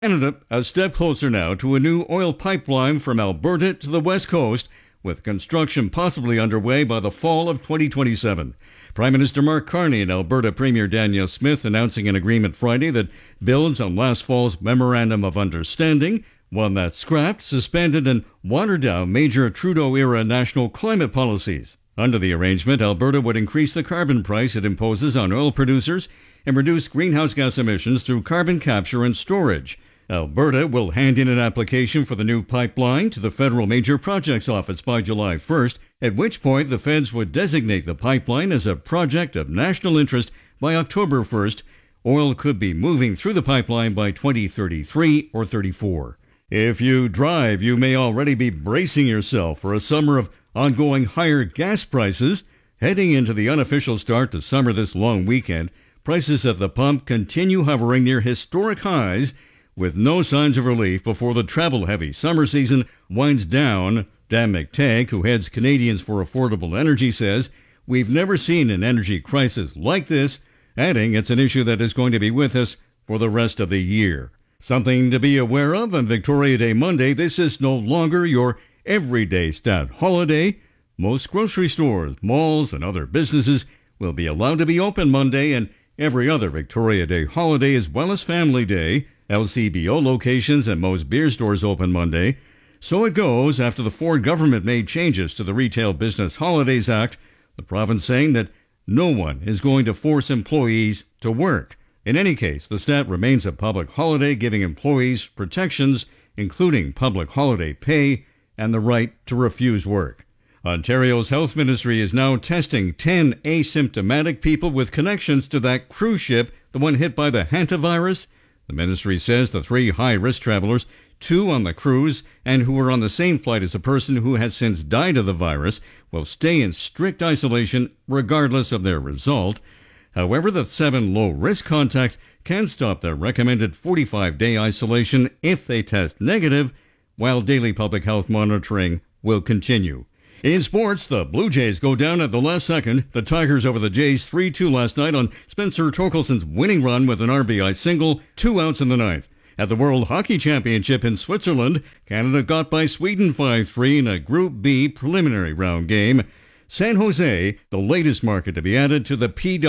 Canada a step closer now to a new oil pipeline from Alberta to the west coast, with construction possibly underway by the fall of 2027. Prime Minister Mark Carney and Alberta Premier Danielle Smith announcing an agreement Friday that builds on last fall's Memorandum of Understanding, one that scrapped, suspended and watered down major Trudeau-era national climate policies. Under the arrangement, Alberta would increase the carbon price it imposes on oil producers and reduce greenhouse gas emissions through carbon capture and storage. Alberta will hand in an application for the new pipeline to the Federal Major Projects Office by July 1st, at which point the feds would designate the pipeline as a project of national interest by October 1st. Oil could be moving through the pipeline by 2033 or 34. If you drive, you may already be bracing yourself for a summer of ongoing higher gas prices. Heading into the unofficial start to summer this long weekend, prices at the pump continue hovering near historic highs, with no signs of relief before the travel-heavy summer season winds down. Dan McTagg, who heads Canadians for Affordable Energy, says, "We've never seen an energy crisis like this," adding it's an issue that is going to be with us for the rest of the year. Something to be aware of on Victoria Day Monday. This is no longer your everyday stat holiday. Most grocery stores, malls, and other businesses will be allowed to be open Monday and every other Victoria Day holiday, as well as Family Day. LCBO locations and most beer stores open Monday. So it goes after the Ford government made changes to the Retail Business Holidays Act, the province saying that no one is going to force employees to work. In any case, the stat remains a public holiday, giving employees protections, including public holiday pay and the right to refuse work. Ontario's health ministry is now testing 10 asymptomatic people with connections to that cruise ship, the one hit by the hantavirus. The ministry says the 3 high-risk travelers, 2 on the cruise and who were on the same flight as a person who has since died of the virus, will stay in strict isolation regardless of their result. However, the 7 low-risk contacts can stop their recommended 45-day isolation if they test negative, while daily public health monitoring will continue. In sports, the Blue Jays go down at the last second. The Tigers over the Jays 3-2 last night on Spencer Torkelson's winning run with an RBI single, 2 outs in the ninth. At the World Hockey Championship in Switzerland, Canada got by Sweden 5-3 in a Group B preliminary round game. San Jose, the latest market to be added to the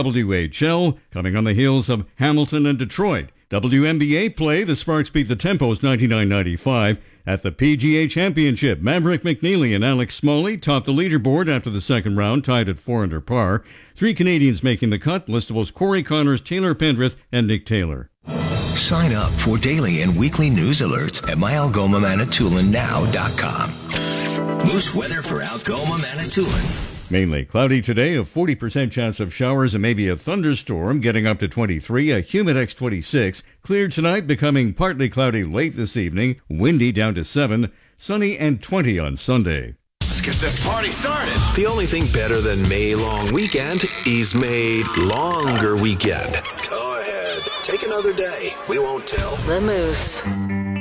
PWHL, coming on the heels of Hamilton and Detroit. WNBA play, the Sparks beat the Tempos 99-95. At the PGA Championship, Maverick McNeely and Alex Smalley topped the leaderboard after the second round, tied at 4 under par. 3 Canadians making the cut, listables Corey Connors, Taylor Pendrith, and Nick Taylor. Sign up for daily and weekly news alerts at myalgomamanitoulin.now.com. Moose weather for Algoma, Manitoulin. Mainly cloudy today, a 40% chance of showers and maybe a thunderstorm, getting up to 23, a Humidex 26. Cleared tonight, becoming partly cloudy late this evening, windy down to 7, sunny and 20 on Sunday. Let's get this party started. The only thing better than May long weekend is made longer weekend. Go ahead, take another day. We won't tell. The Moose.